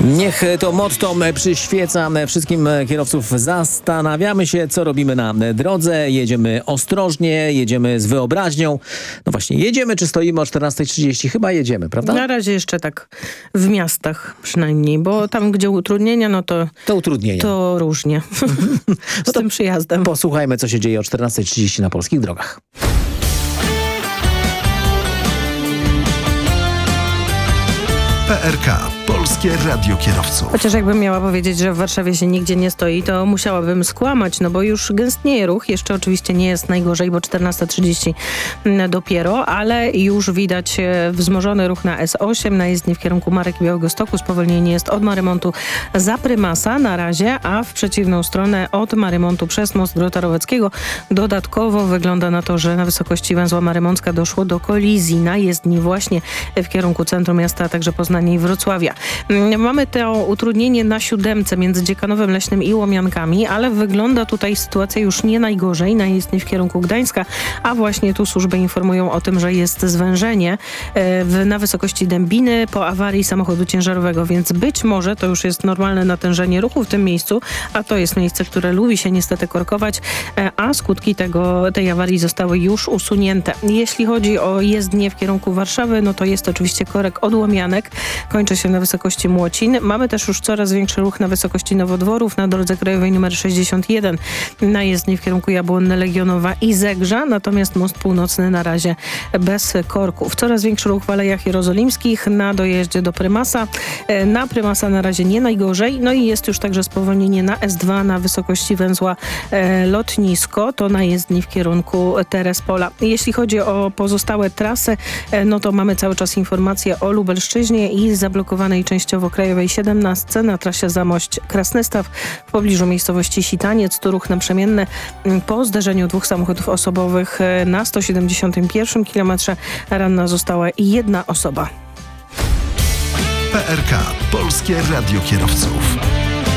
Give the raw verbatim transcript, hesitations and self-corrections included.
Niech to motto przyświeca wszystkim kierowców. Zastanawiamy się, co robimy na drodze. Jedziemy ostrożnie, jedziemy z wyobraźnią. No właśnie, jedziemy czy stoimy o czternasta trzydzieści? Chyba jedziemy, prawda? Na razie jeszcze tak w miastach przynajmniej, bo tam, gdzie utrudnienia, no to... To utrudnienia. To różnie. Z no to tym przyjazdem. Posłuchajmy, co się dzieje o czternasta trzydzieści na polskich drogach. P R K. Polskie Radio Kierowców. Chociaż jakbym miała powiedzieć, że w Warszawie się nigdzie nie stoi, to musiałabym skłamać, no bo już gęstnieje ruch. Jeszcze oczywiście nie jest najgorzej, bo czternasta trzydzieści dopiero, ale już widać wzmożony ruch na S osiem, na jezdni w kierunku Marek i Białegostoku. Spowolnienie jest od Marymontu za Prymasa na razie, a w przeciwną stronę od Marymontu przez Most Grotaroweckiego. Dodatkowo wygląda na to, że na wysokości węzła Marymącka doszło do kolizji na jezdni właśnie w kierunku centrum miasta, a także Poznania i Wrocławia. Mamy to utrudnienie na siódemce między Dziekanowem Leśnym i Łomiankami, ale wygląda tutaj sytuacja już nie najgorzej na jezdni w kierunku Gdańska, a właśnie tu służby informują o tym, że jest zwężenie w, na wysokości Dębiny po awarii samochodu ciężarowego, więc być może to już jest normalne natężenie ruchu w tym miejscu, a to jest miejsce, które lubi się niestety korkować, a skutki tego, tej awarii zostały już usunięte. Jeśli chodzi o jezdnię w kierunku Warszawy, no to jest oczywiście korek od Łomianek, kończy się na wysokości Młocin. Mamy też już coraz większy ruch na wysokości Nowodworów, na drodze krajowej nr sześćdziesiąt jeden na jezdni w kierunku Jabłonne, Legionowa i Zegrza, natomiast most północny na razie bez korków. Coraz większy ruch w Alejach Jerozolimskich na dojeździe do Prymasa. Na Prymasa na razie nie najgorzej, no i jest już także spowolnienie na S dwa na wysokości węzła e, Lotnisko, to na jezdni w kierunku Terespola. Jeśli chodzi o pozostałe trasy, e, no to mamy cały czas informacje o Lubelszczyźnie i zablokowanej częściowo krajowej siedemnastce na trasie Zamość-Krasnystaw w pobliżu miejscowości Sitaniec. Tu ruch naprzemienny po zderzeniu dwóch samochodów osobowych na sto siedemdziesiątym pierwszym kilometrze. Ranna została jedna osoba. P R K. Polskie Radio Kierowców.